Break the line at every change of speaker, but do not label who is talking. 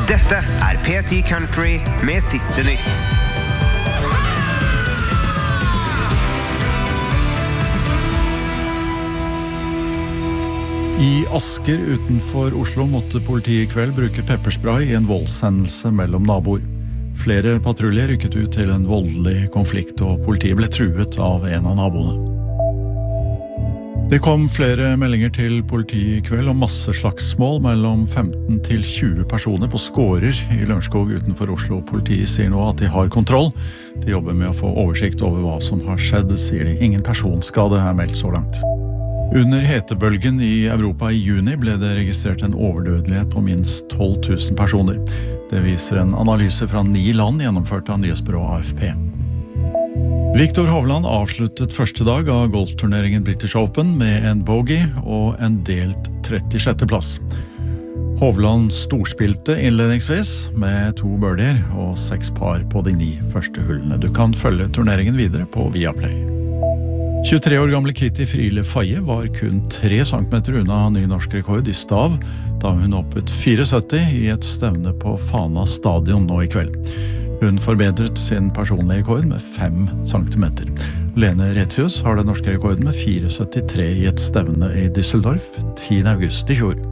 Dette P10 Country med siste nytt.
I Asker utenfor Oslo måtte politiet I kveld bruke pepperspray I en voldshendelse mellom naboer. Flere patruljer rykket ut til en voldelig konflikt, og politiet ble truet av en av naboene. Det kom flere meldinger til politiet I kveld om masseslagsmål mellom 15 til 20 personer på Skårer I Lørenskog utenfor Oslo. Politiet sier nå at de har kontroll. De jobber med å få oversikt over hva som har skjedd, sier de. Ingen personskade meldt så langt. Under hetebølgen I Europa I juni ble det registrert en overdødelighet på minst 12 000 personer. Det viser en analyse fra 9 land gjennomført av nyhetsbyrået AFP. Viktor Hovland avsluttet første dag av golfturneringen British Open med en bogey og en delt 36. plass. Hovland storspilte innledningsvis med 2 birdier og 6 par på de 9 første hullene. Du kan følge turneringen videre på Viaplay. 23 år gamle Kitty Friele Faye var kun 3 centimeter unna ny norsk rekord I stav, da hun hoppet 74 I et stevne på Fana stadion nå I kveld. Hun forbedret sin personlige rekord med 5 centimeter. Lene Retzius har den norske rekorden med 4,73 I et stevne I Düsseldorf 10. august I fjor.